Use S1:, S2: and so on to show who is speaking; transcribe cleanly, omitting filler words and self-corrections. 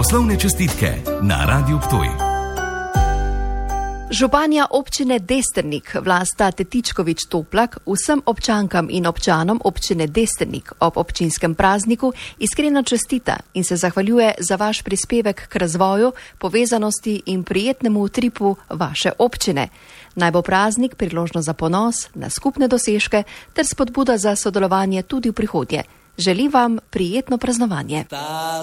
S1: Poslovne čestitke na Radiu Ptuj.
S2: Županja občine Destrnik Vlasta Tetičkovič Toplak vsem občankam in občanom občine Destrnik ob občinskem prazniku iskreno čestita in se zahvaljuje za vaš prispevek k razvoju, povezanosti in prijetnemu utripu vaše občine. Naj bo praznik priložnost za ponos na skupne dosežke ter spodbuda za sodelovanje tudi v prihodnje. Želim vam prijetno praznovanje.